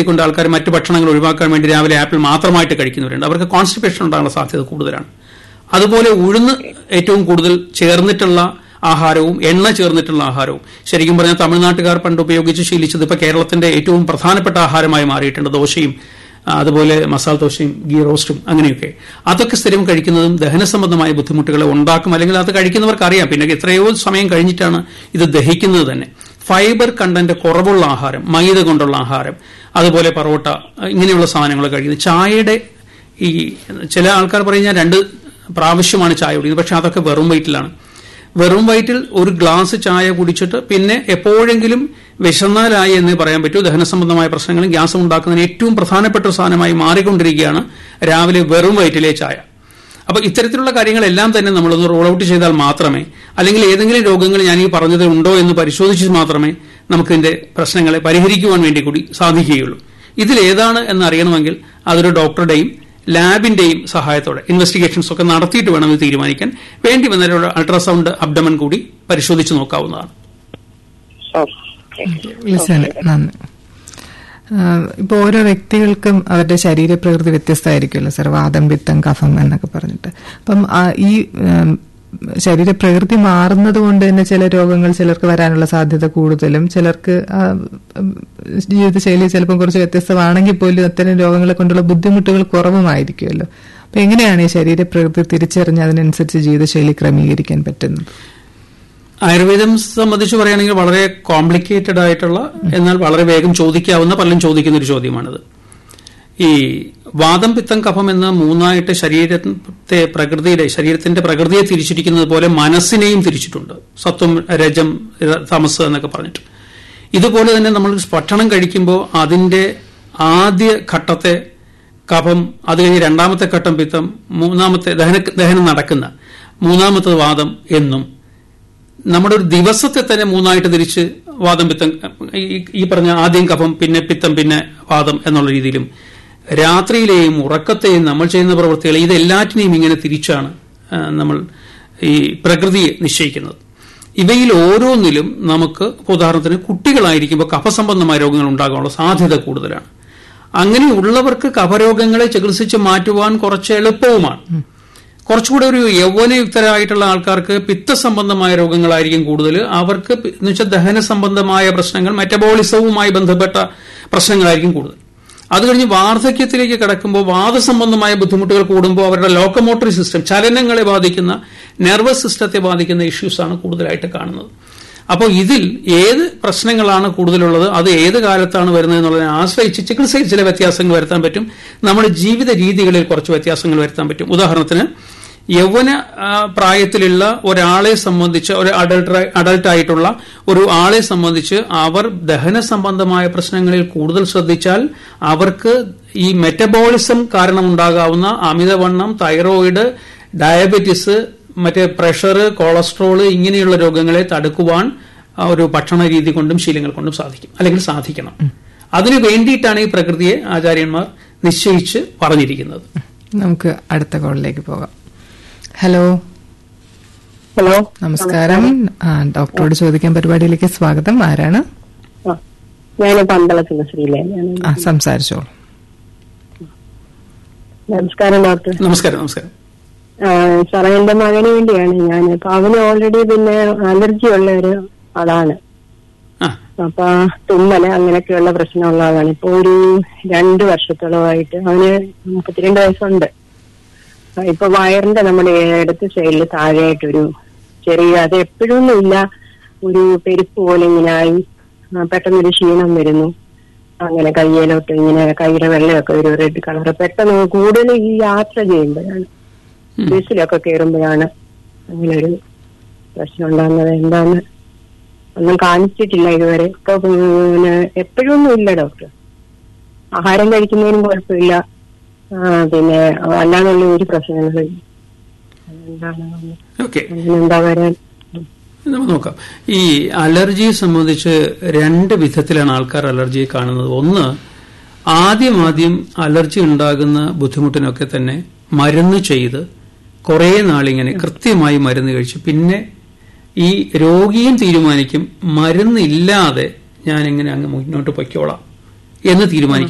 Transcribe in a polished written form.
കൊണ്ട് ആൾക്കാർ മറ്റു ഭക്ഷണങ്ങൾ ഒഴിവാക്കാൻ വേണ്ടി രാവിലെ ആപ്പിൾ മാത്രമായിട്ട് കഴിക്കുന്നവരുണ്ട്. അവർക്ക് കോൺസ്റ്റിപ്പേഷൻ ഉണ്ടാകാനുള്ള സാധ്യത കൂടുതലാണ്. അതുപോലെ ഉഴുന്ന് ഏറ്റവും കൂടുതൽ ചേർന്നിട്ടുള്ള ആഹാരവും എണ്ണ ചേർന്നിട്ടുള്ള ആഹാരവും ശരിക്കും പറഞ്ഞാൽ തമിഴ്നാട്ടുകാർ പണ്ട് ഉപയോഗിച്ച് ശീലിച്ചത് ഇപ്പോൾ കേരളത്തിന്റെ ഏറ്റവും പ്രധാനപ്പെട്ട ആഹാരമായി മാറിയിട്ടുണ്ട്. ദോശയും അതുപോലെ മസാല ദോശയും ഗീ റോസ്റ്റും അങ്ങനെയൊക്കെ അതൊക്കെ സ്ഥിരം കഴിക്കുന്നതും ദഹന സംബന്ധമായ ബുദ്ധിമുട്ടുകളെ ഉണ്ടാക്കും. അല്ലെങ്കിൽ അത് കഴിക്കുന്നവർക്ക് അറിയാം. പിന്നെ എത്രയോ സമയം കഴിഞ്ഞിട്ടാണ് ഇത് ദഹിക്കുന്നത് തന്നെ. ഫൈബർ കണ്ടന്റ് കുറവുള്ള ആഹാരം, മൈദ കൊണ്ടുള്ള ആഹാരം, അതുപോലെ പറോട്ട, ഇങ്ങനെയുള്ള സാധനങ്ങൾ കഴിക്കുന്നത്. ചായയുടെ ഈ ചില ആൾക്കാർ പറയും ഞാൻ 2 പ്രാവശ്യമാണ് ചായ കുടിക്കുന്നത്. പക്ഷെ അതൊക്കെ വെറും വയറ്റിലാണ്. വെറും വയറ്റിൽ ഒരു ഗ്ലാസ് ചായ കുടിച്ചിട്ട് പിന്നെ എപ്പോഴെങ്കിലും വിശന്നാലായി എന്നേ പറയാൻ പറ്റൂ. ദഹന സംബന്ധമായ പ്രശ്നങ്ങളും ഗ്യാസും ഉണ്ടാക്കുന്നതിന് ഏറ്റവും പ്രധാനപ്പെട്ട ഒരു സാധനമായി മാറിക്കൊണ്ടിരിക്കുകയാണ് രാവിലെ വെറും വയറ്റിലെ ചായ. അപ്പൊ ഇത്തരത്തിലുള്ള കാര്യങ്ങളെല്ലാം തന്നെ നമ്മളൊന്ന് റോൾ ഔട്ട് ചെയ്താൽ മാത്രമേ, അല്ലെങ്കിൽ ഏതെങ്കിലും രോഗങ്ങൾ ഞാൻ ഈ പറഞ്ഞത് ഉണ്ടോ എന്ന് പരിശോധിച്ച് മാത്രമേ നമുക്കിതിന്റെ പ്രശ്നങ്ങളെ പരിഹരിക്കുവാൻ വേണ്ടി കൂടി സാധിക്കുകയുള്ളൂ. ഇതിലേതാണ് എന്നറിയണമെങ്കിൽ അതൊരു ഡോക്ടറുടെയും ലാബിന്റെയും സഹായത്തോടെ ഇൻവെസ്റ്റിഗേഷൻസ് ഒക്കെ നടത്തിയിട്ട് വേണം ഇത് തീരുമാനിക്കാൻ. വേണ്ടി വന്നൊരു അൾട്രാസൗണ്ട് അബ്ഡമൻ കൂടി പരിശോധിച്ച് നോക്കാവുന്നതാണ്. നന്ദി. ഇപ്പോൾ ഓരോ വ്യക്തികൾക്കും അവരുടെ ശരീരപ്രകൃതി വ്യത്യസ്തമായിരിക്കുമല്ലോ സർ, വാതം, പിത്തം, കഫം എന്നൊക്കെ പറഞ്ഞിട്ട്. അപ്പം ഈ ശരീരപ്രകൃതി മാറുന്നത് കൊണ്ട് തന്നെ ചില രോഗങ്ങൾ ചിലർക്ക് വരാനുള്ള സാധ്യത കൂടുതലും, ചിലർക്ക് ജീവിതശൈലി ചിലപ്പം കുറച്ച് വ്യത്യസ്തമാണെങ്കിൽ പോലും അത്തരം രോഗങ്ങളെ കൊണ്ടുള്ള ബുദ്ധിമുട്ടുകൾ കുറവുമായിരിക്കുമല്ലോ. അപ്പൊ എങ്ങനെയാണ് ഈ ശരീരപ്രകൃതി തിരിച്ചറിഞ്ഞ് അതിനനുസരിച്ച് ജീവിതശൈലി ക്രമീകരിക്കാൻ പറ്റുന്നത്? ആയുർവേദം സംബന്ധിച്ച് പറയുകയാണെങ്കിൽ വളരെ കോംപ്ലിക്കേറ്റഡ് ആയിട്ടുള്ള, എന്നാൽ വളരെ വേഗം ചോദിക്കാവുന്ന, പലരും ചോദിക്കുന്ന ഒരു ചോദ്യമാണിത്. ഈ വാതം, പിത്തം, കഫം എന്ന 3ആയിട്ട് ശരീരത്തിന്റെ പ്രകൃതിയെ തിരിച്ചിരിക്കുന്നത് പോലെ മനസ്സിനെയും തിരിച്ചിട്ടുണ്ട്. സത്വം, രജം, തമസ് എന്നൊക്കെ പറഞ്ഞിട്ട്. ഇതുപോലെ തന്നെ നമ്മൾ ഭക്ഷണം കഴിക്കുമ്പോൾ അതിന്റെ ആദ്യ ഘട്ടത്തെ കഫം, അത് കഴിഞ്ഞ് 2ാമത്തെ ഘട്ടം പിത്തം, 3ാമത്തെ ദഹനം നടക്കുന്ന 3ാമത്തെ വാദം എന്നും, നമ്മുടെ ഒരു ദിവസത്തെ തന്നെ 3ആയിട്ട് തിരിച്ച് വാദം, പിത്തം, ഈ പറഞ്ഞ ആദ്യം കഫം, പിന്നെ പിത്തം, പിന്നെ വാദം എന്നുള്ള രീതിയിലും, രാത്രിയിലെയും ഉറക്കത്തെയും നമ്മൾ ചെയ്യുന്ന പ്രവൃത്തികളെ ഇതെല്ലാറ്റിനെയും ഇങ്ങനെ തിരിച്ചാണ് നമ്മൾ ഈ പ്രകൃതിയെ നിശ്ചയിക്കുന്നത്. ഇവയിൽ ഓരോന്നിലും നമുക്ക് ഉദാഹരണത്തിന് കുട്ടികളായിരിക്കുമ്പോൾ കഫസംബന്ധമായ രോഗങ്ങൾ ഉണ്ടാകാനുള്ള സാധ്യത കൂടുതലാണ്. അങ്ങനെയുള്ളവർക്ക് കഫരോഗങ്ങളെ ചികിത്സിച്ച് മാറ്റുവാൻ കുറച്ച് എളുപ്പവുമാണ്. കുറച്ചുകൂടെ ഒരു യൗവനയുക്തരായിട്ടുള്ള ആൾക്കാർക്ക് പിത്തസംബന്ധമായ രോഗങ്ങളായിരിക്കും കൂടുതൽ. അവർക്ക് എന്ന് വെച്ചാൽ ദഹന സംബന്ധമായ പ്രശ്നങ്ങൾ, മെറ്റബോളിസവുമായി ബന്ധപ്പെട്ട പ്രശ്നങ്ങളായിരിക്കും കൂടുതൽ. അത് കഴിഞ്ഞ് വാർദ്ധക്യത്തിലേക്ക് കടക്കുമ്പോൾ വാദസംബന്ധമായ ബുദ്ധിമുട്ടുകൾ കൂടുമ്പോൾ അവരുടെ ലോക്കോമോട്ടറി സിസ്റ്റം, ചലനങ്ങളെ ബാധിക്കുന്ന, നെർവസ് സിസ്റ്റത്തെ ബാധിക്കുന്ന ഇഷ്യൂസാണ് കൂടുതലായിട്ട് കാണുന്നത്. അപ്പോൾ ഇതിൽ ഏത് പ്രശ്നങ്ങളാണ് കൂടുതലുള്ളത്, അത് ഏത് കാലത്താണ് വരുന്നത് എന്നുള്ളതിനെ ആശ്രയിച്ച് ചികിത്സയിൽ ചില വ്യത്യാസങ്ങൾ വരുത്താൻ പറ്റും. നമ്മുടെ ജീവിത രീതികളിൽ കുറച്ച് വ്യത്യാസങ്ങൾ വരുത്താൻ പറ്റും. ഉദാഹരണത്തിന് യൗവന പ്രായത്തിലുള്ള ഒരാളെ സംബന്ധിച്ച്, ഒരു അഡൾട്ടായിട്ടുള്ള ഒരു ആളെ സംബന്ധിച്ച് അവർ ദഹന സംബന്ധമായ പ്രശ്നങ്ങളിൽ കൂടുതൽ ശ്രദ്ധിച്ചാൽ അവർക്ക് ഈ മെറ്റബോളിസം കാരണമുണ്ടാകാവുന്ന അമിതവണ്ണം, തൈറോയിഡ്, ഡയബറ്റിസ്, മറ്റേ പ്രഷർ, കൊളസ്ട്രോള് ഇങ്ങനെയുള്ള രോഗങ്ങളെ തടുക്കുവാൻ ഒരു ഭക്ഷണ രീതി കൊണ്ടും ശീലങ്ങൾ കൊണ്ടും സാധിക്കും, അല്ലെങ്കിൽ സാധിക്കണം. അതിനു വേണ്ടിയിട്ടാണ് ഈ പ്രകൃതിയെ ആചാര്യന്മാർ നിശ്ചയിച്ച് പറഞ്ഞിരിക്കുന്നത്. നമുക്ക് അടുത്ത കോളിലേക്ക് പോകാം. ഹലോ. ഹലോ, നമസ്കാരം. ഡോക്ടറോട് ചോദിക്കാൻ പരിപാടിയിലേക്ക് സ്വാഗതം. ആരാണ്? ഞാൻ പന്തളത്തുള്ള ശ്രീലേ. സംസാരിച്ചോളൂ. നമസ്കാരം ഡോക്ടർ. നമസ്കാരം. നമസ്കാരം സാറേ, എന്റെ മകന് വേണ്ടിയാണ് ഞാൻ. അപ്പൊ അവന് ഓൾറെഡി പിന്നെ അലർജി ഉള്ള ഒരു ആളാണ്. അപ്പൊ തുമ്മല് അങ്ങനെയൊക്കെയുള്ള പ്രശ്നമുള്ള ആളാണ്. ഇപ്പൊ ഒരു 2 വർഷത്തോളമായിട്ട് അവന് 32 വയസ്സുണ്ട്. ഇപ്പൊ വയറിന്റെ നമ്മുടെ ഇടത്ത് സൈഡിൽ താഴെയായിട്ടൊരു ചെറിയ, അത് എപ്പോഴൊന്നും ഇല്ല, ഒരു പെരുപ്പ് പോലെ ഇങ്ങനെ ആയി പെട്ടെന്നൊരു ക്ഷീണം വരുന്നു. അങ്ങനെ കയ്യിലോട്ട് ഇങ്ങനെ കൈയുടെ വെള്ളമൊക്കെ ഒരു റെഡ് കളർ. പെട്ടെന്ന് കൂടുതൽ ഈ യാത്ര ചെയ്യുമ്പോഴാണ്, ബസ്സിലൊക്കെ കയറുമ്പോഴാണ് അങ്ങനെ ഒരു പ്രശ്നം ഉണ്ടാകുന്നത്. എന്താന്ന് ഒന്നും കാണിച്ചിട്ടില്ല ഇതുവരെ. ഇപ്പൊ പിന്നെ എപ്പോഴൊന്നും ഇല്ല ഡോക്ടർ. ആഹാരം കഴിക്കുന്നതിനും കുഴപ്പമില്ല, പിന്നെ അല്ലാന്നുള്ള ഒരു പ്രശ്നങ്ങൾ. എന്താ വരാൻ നമുക്ക് നോക്കാം. ഈ അലർജിയെ സംബന്ധിച്ച് 2 വിധത്തിലാണ് ആൾക്കാർ അലർജിയെ കാണുന്നത്. ഒന്ന്, ആദ്യം അലർജി ഉണ്ടാകുന്ന ബുദ്ധിമുട്ടിനൊക്കെ തന്നെ മരുന്ന് ചെയ്ത് കുറേ നാളിങ്ങനെ കൃത്യമായി മരുന്ന് കഴിച്ച് പിന്നെ ഈ രോഗിയും തീരുമാനിക്കും മരുന്നില്ലാതെ ഞാൻ എങ്ങനെ അങ്ങ് മുന്നോട്ട് പൊയ്ക്കോളാം എന്ന് തീരുമാനിക്കും.